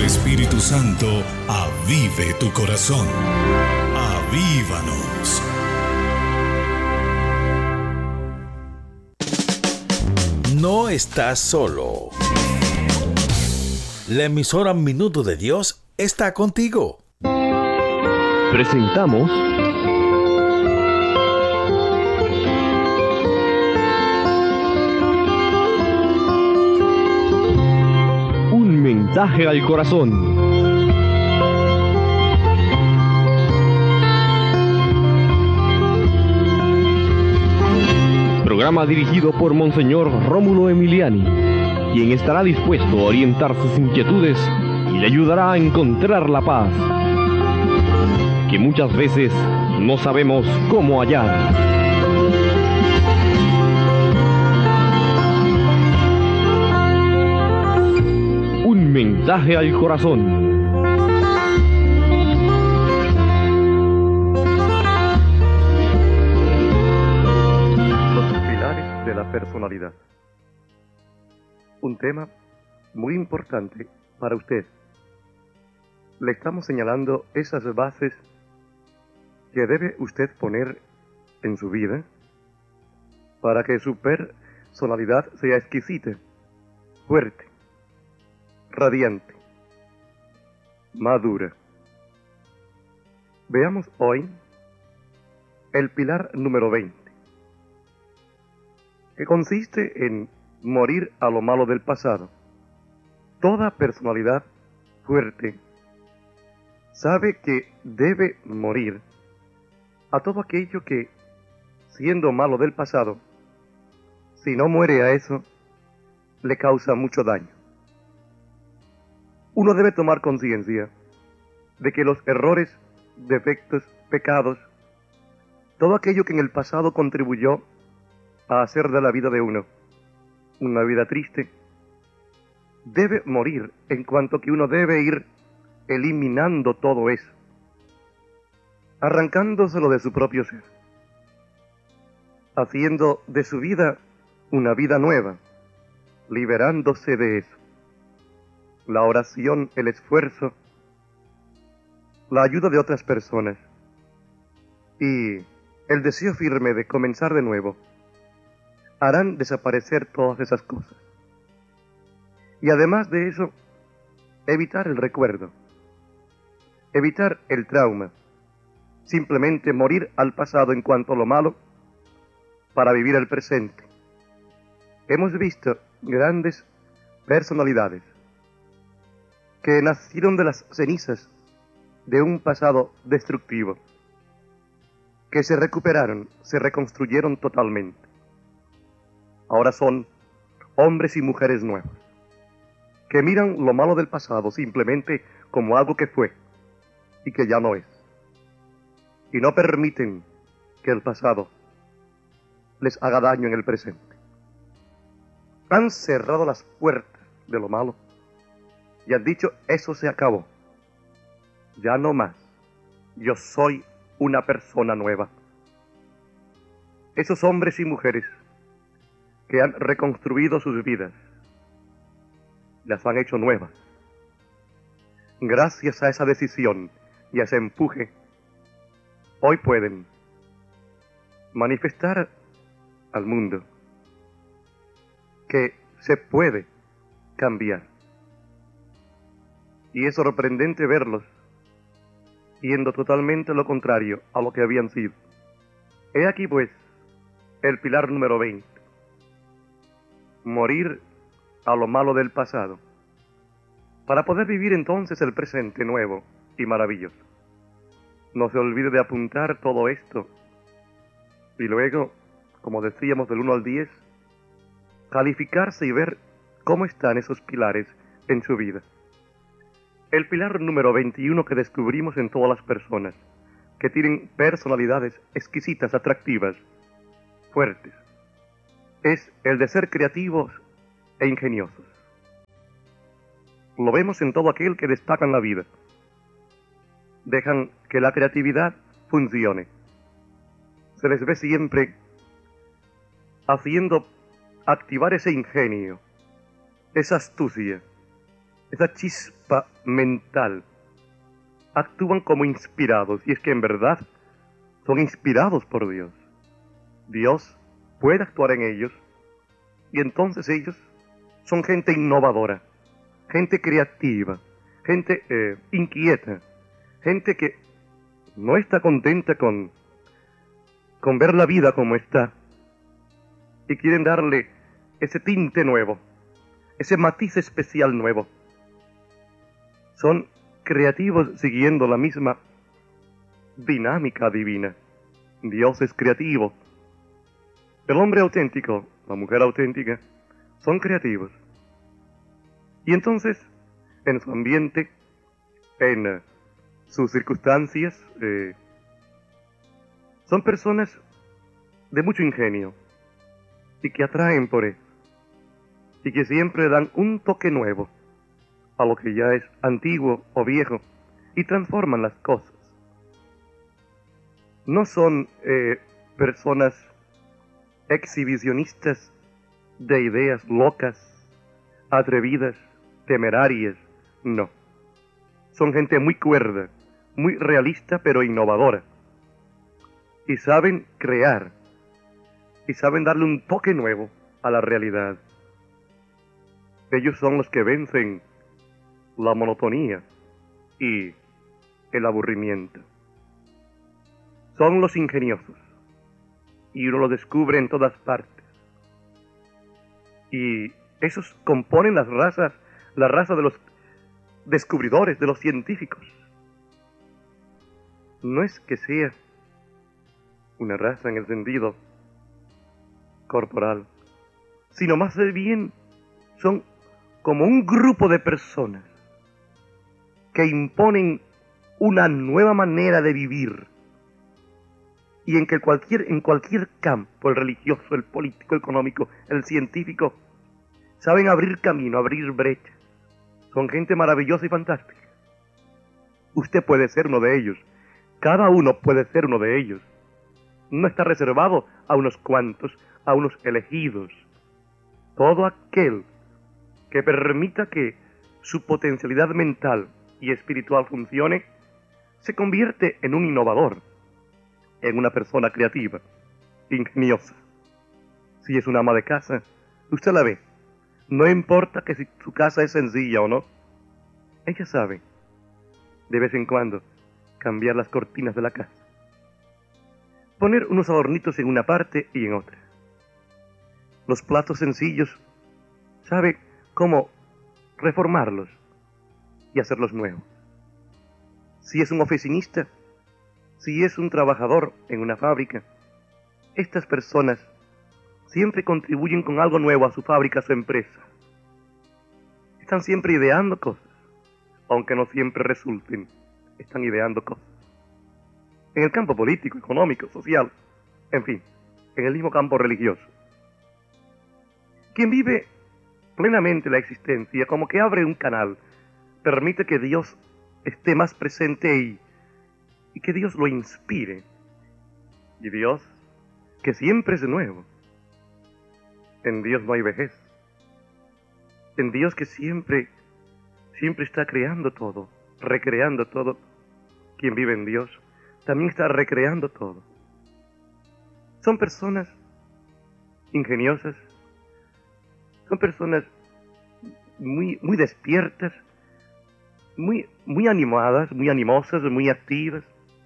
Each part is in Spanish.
Espíritu Santo avive tu corazón. Avívanos. No estás solo. La emisora Minuto de Dios está contigo. Presentamos Un mensaje al corazón. Programa dirigido por Monseñor Rómulo Emiliani, quien estará dispuesto a orientar sus inquietudes y le ayudará a encontrar la paz, que muchas veces no sabemos cómo hallar. Un mensaje al corazón. De la personalidad. Un tema muy importante para usted. Le estamos señalando esas bases que debe usted poner en su vida para que su personalidad sea exquisita, fuerte, radiante, madura. Veamos hoy el pilar número 20. Que consiste en morir a lo malo del pasado. Toda personalidad fuerte sabe que debe morir a todo aquello que, siendo malo del pasado, si no muere a eso, le causa mucho daño. Uno debe tomar conciencia de que los errores, defectos, pecados, todo aquello que en el pasado contribuyó a hacer de la vida de uno una vida triste, debe morir, en cuanto que uno debe ir eliminando todo eso, arrancándoselo de su propio ser, haciendo de su vida una vida nueva, liberándose de eso. La oración, el esfuerzo, la ayuda de otras personas y el deseo firme de comenzar de nuevo harán desaparecer todas esas cosas. Y además de eso, evitar el recuerdo, evitar el trauma, simplemente morir al pasado en cuanto a lo malo para vivir el presente. Hemos visto grandes personalidades que nacieron de las cenizas de un pasado destructivo, que se recuperaron, se reconstruyeron totalmente. Ahora son hombres y mujeres nuevos, que miran lo malo del pasado simplemente como algo que fue y que ya no es. Y no permiten que el pasado les haga daño en el presente. Han cerrado las puertas de lo malo y han dicho, eso se acabó. Ya no más. Yo soy una persona nueva. Esos hombres y mujeres que han reconstruido sus vidas, las han hecho nuevas. Gracias a esa decisión y a ese empuje, hoy pueden manifestar al mundo que se puede cambiar. Y es sorprendente verlos yendo totalmente lo contrario a lo que habían sido. He aquí pues el pilar número 20. Morir a lo malo del pasado, para poder vivir entonces el presente nuevo y maravilloso. No se olvide de apuntar todo esto, y luego, como decíamos, del 1 al 10, calificarse y ver cómo están esos pilares en su vida. El pilar número 21 que descubrimos en todas las personas, que tienen personalidades exquisitas, atractivas, fuertes, es el de ser creativos e ingeniosos. Lo vemos en todo aquel que destaca en la vida. Dejan que la creatividad funcione. Se les ve siempre haciendo activar ese ingenio, esa astucia, esa chispa mental, actúan como inspirados, y es que en verdad son inspirados por Dios. Dios puede actuar en ellos, y entonces ellos son gente innovadora, gente creativa, gente inquieta, gente que no está contenta con ver la vida como está, y quieren darle ese tinte nuevo, ese matiz especial nuevo. Son creativos siguiendo la misma dinámica divina. Dios es creativo. El hombre auténtico, la mujer auténtica, son creativos. Y entonces, en su ambiente, en sus circunstancias, son personas de mucho ingenio y que atraen por eso, y que siempre dan un toque nuevo a lo que ya es antiguo o viejo y transforman las cosas. No son personas exhibicionistas de ideas locas, atrevidas, temerarias, no. Son gente muy cuerda, muy realista pero innovadora. Y saben crear, y saben darle un toque nuevo a la realidad. Ellos son los que vencen la monotonía y el aburrimiento. Son los ingeniosos, y uno lo descubre en todas partes. Y esos componen la raza de los descubridores, de los científicos. No es que sea una raza en el sentido corporal, sino más bien son como un grupo de personas que imponen una nueva manera de vivir, y en que en cualquier campo, el religioso, el político, el económico, el científico, saben abrir camino, abrir brecha. Son gente maravillosa y fantástica. Usted puede ser uno de ellos. Cada uno puede ser uno de ellos. No está reservado a unos cuantos, a unos elegidos. Todo aquel que permita que su potencialidad mental y espiritual funcione, se convierte en un innovador, en una persona creativa, ingeniosa. Si es una ama de casa, usted la ve. No importa que si su casa es sencilla o no, ella sabe, de vez en cuando, cambiar las cortinas de la casa, poner unos adornitos en una parte y en otra. Los platos sencillos, sabe cómo reformarlos y hacerlos nuevos. Si es un oficinista, si es un trabajador en una fábrica, estas personas siempre contribuyen con algo nuevo a su fábrica, a su empresa. Están siempre ideando cosas, aunque no siempre resulten, están ideando cosas. En el campo político, económico, social, en fin, en el mismo campo religioso. Quien vive plenamente la existencia, como que abre un canal, permite que Dios esté más presente ahí, y que Dios lo inspire. Y Dios, que siempre es nuevo. En Dios no hay vejez. En Dios que siempre está creando todo, recreando todo. Quien vive en Dios también está recreando todo. Son personas ingeniosas, son personas muy despiertas, muy animadas, muy animosas, muy activas.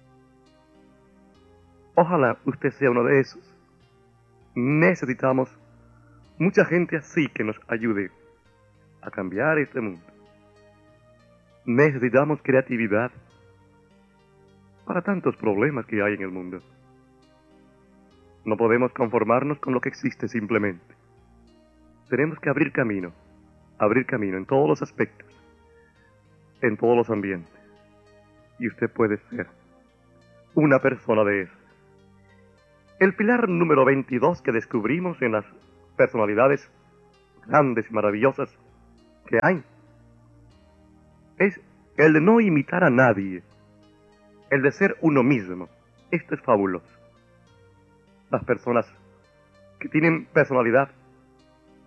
Ojalá usted sea uno de esos. Necesitamos mucha gente así que nos ayude a cambiar este mundo. Necesitamos creatividad para tantos problemas que hay en el mundo. No podemos conformarnos con lo que existe simplemente. Tenemos que abrir camino en todos los aspectos, en todos los ambientes. Y usted puede ser una persona de esas. El pilar número 22 que descubrimos en las personalidades grandes y maravillosas que hay es el de no imitar a nadie, el de ser uno mismo. Esto es fabuloso. Las personas que tienen personalidad